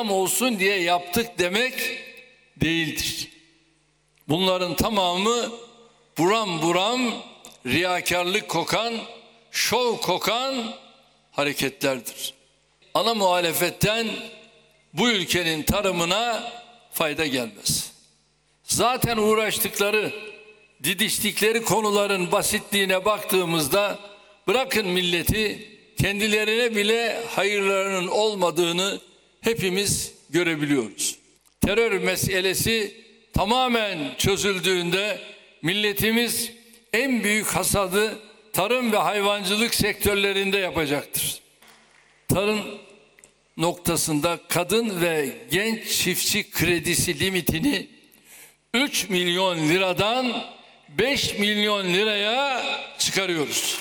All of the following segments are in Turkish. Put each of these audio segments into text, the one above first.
reklam olsun diye yaptık demek değildir. Bunların tamamı buram buram riyakarlık kokan, şov kokan hareketlerdir. Ana muhalefetten bu ülkenin tarımına fayda gelmez. Zaten uğraştıkları, didiştikleri konuların basitliğine baktığımızda bırakın milleti, kendilerine bile hayırlarının olmadığını hepimiz görebiliyoruz. Terör meselesi tamamen çözüldüğünde milletimiz en büyük hasadı tarım ve hayvancılık sektörlerinde yapacaktır. Tarım noktasında kadın ve genç çiftçi kredisi limitini 3 milyon liradan 5 milyon liraya çıkarıyoruz.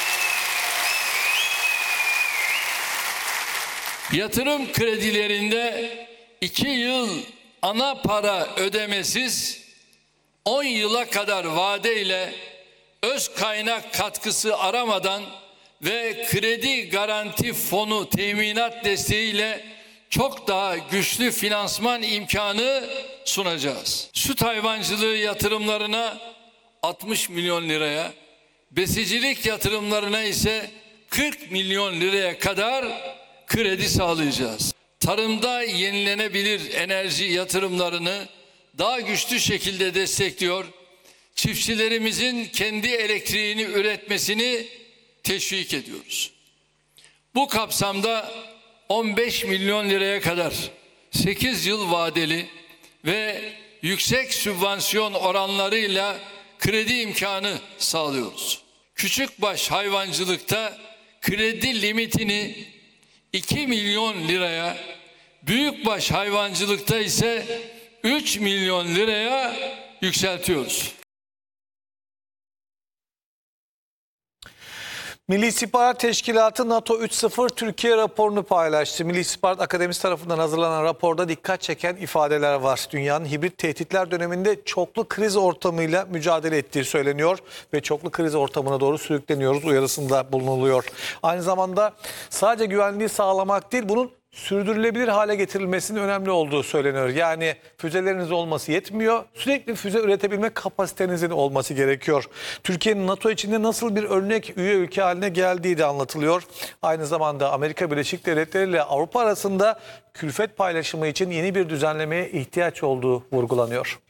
Yatırım kredilerinde 2 yıl ana para ödemesiz 10 yıla kadar vadeyle öz kaynak katkısı aramadan ve kredi garanti fonu teminat desteğiyle çok daha güçlü finansman imkanı sunacağız. Süt hayvancılığı yatırımlarına 60 milyon liraya, besicilik yatırımlarına ise 40 milyon liraya kadar kredi sağlayacağız. Tarımda yenilenebilir enerji yatırımlarını daha güçlü şekilde destekliyor, çiftçilerimizin kendi elektriğini üretmesini teşvik ediyoruz. Bu kapsamda 15 milyon liraya kadar 8 yıl vadeli ve yüksek sübvansiyon oranlarıyla kredi imkanı sağlıyoruz. Küçükbaş hayvancılıkta kredi limitini 2 milyon liraya, büyükbaş hayvancılıkta ise 3 milyon liraya yükseltiyoruz. Milli İstihbarat Teşkilatı NATO 3.0 Türkiye raporunu paylaştı. Milli İstihbarat Akademisi tarafından hazırlanan raporda dikkat çeken ifadeler var. Dünyanın hibrit tehditler döneminde çoklu kriz ortamıyla mücadele ettiği söyleniyor ve çoklu kriz ortamına doğru sürükleniyoruz uyarısında bulunuluyor. Aynı zamanda sadece güvenliği sağlamak değil, bunun sürdürülebilir hale getirilmesinin önemli olduğu söyleniyor. Yani füzeleriniz olması yetmiyor, sürekli füze üretebilme kapasitenizin olması gerekiyor. Türkiye'nin NATO içinde nasıl bir örnek üye ülke haline geldiği de anlatılıyor. Aynı zamanda Amerika Birleşik Devletleri ile Avrupa arasında külfet paylaşımı için yeni bir düzenlemeye ihtiyaç olduğu vurgulanıyor.